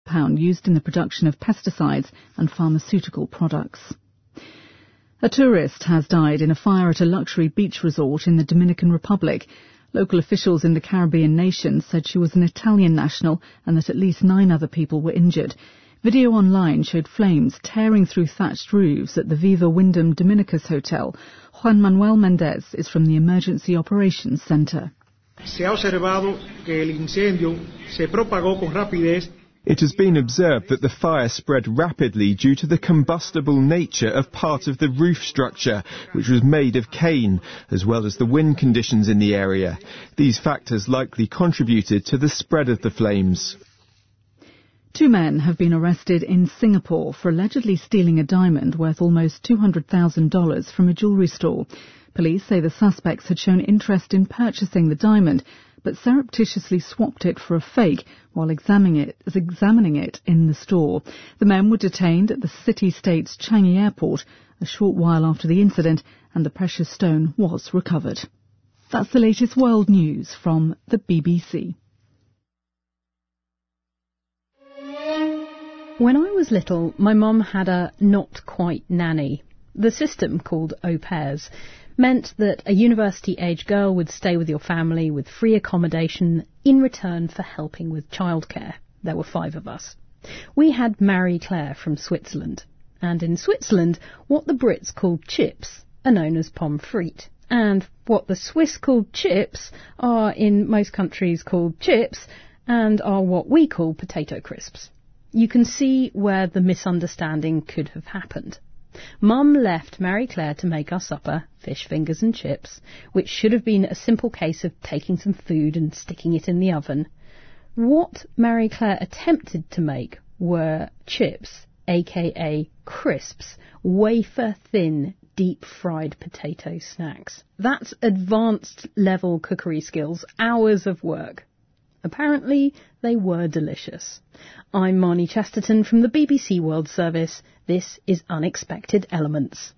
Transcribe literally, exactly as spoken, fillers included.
compound used in the production of pesticides and pharmaceutical products. A tourist has died in a fire at a luxury beach resort in the Dominican Republic. Local officials in the Caribbean nation said she was an Italian national and that at least nine other people were injured. Video online showed flames tearing through thatched roofs at the Viva Wyndham Dominicus Hotel. Juan Manuel Mendez is from the Emergency Operations Center. Se ha observado que el incendio se propagó con rapidez. It has been observed that the fire spread rapidly due to the combustible nature of part of the roof structure, which was made of cane, as well as the wind conditions in the area. These factors likely contributed to the spread of the flames. Two men have been arrested in Singapore for allegedly stealing a diamond worth almost two hundred thousand dollars from a jewellery store. Police say the suspects had shown interest in purchasing the diamond, but surreptitiously swapped it for a fake while examining it, examining it in the store. The men were detained at the city-state's Changi Airport a short while after the incident, and the precious stone was recovered. That's the latest world news from the B B C. When I was little, my mum had a not-quite nanny. The system, called au pairs, meant that a university-age girl would stay with your family with free accommodation in return for helping with childcare. There were five of us. We had Marie Claire from Switzerland. And in Switzerland, what the Brits called chips are known as pommes frites. And what the Swiss called chips are in most countries called chips and are what we call potato crisps. You can see where the misunderstanding could have happened. Mum left Marie Claire to make our supper, fish fingers and chips, which should have been a simple case of taking some food and sticking it in the oven. What Marie Claire attempted to make were chips, aka crisps, wafer-thin, deep-fried potato snacks. That's advanced-level cookery skills, hours of work. Apparently, they were delicious. I'm Marnie Chesterton from the B B C World Service. This is Unexpected Elements.